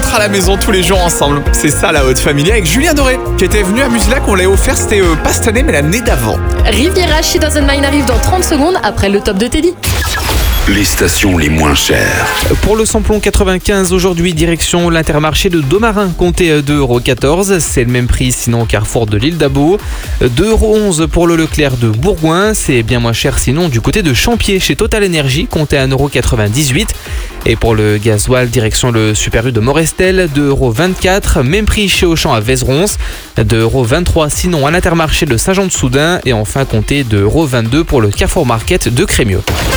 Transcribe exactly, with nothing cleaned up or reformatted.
rentre à la maison tous les jours ensemble. C'est ça la haute famille avec Julien Doré qui était venu à Musilac. On l'a offert, c'était euh, pas cette année mais l'année d'avant. Riviera, She Doesn't Mind arrive dans trente secondes après le top de Teddy. Les stations les moins chères. Pour le samplon quatre-vingt-quinze, aujourd'hui, direction l'Intermarché de Domarin, comptez deux euros quatorze. C'est le même prix sinon au Carrefour de l'Île d'Abo. deux euros onze pour le Leclerc de Bourgoin. C'est bien moins cher sinon du côté de Champier chez Total Energy, comptez un euro quatre-vingt-dix-huit. Et pour le gasoil, direction le Super U de Morestel, deux euros vingt-quatre. Même prix chez Auchan à Vézerons, deux euros vingt-trois sinon à l'Intermarché de Saint-Jean-de-Soudain. Et enfin, comptez deux euros vingt-deux pour le Carrefour Market de Crémieux.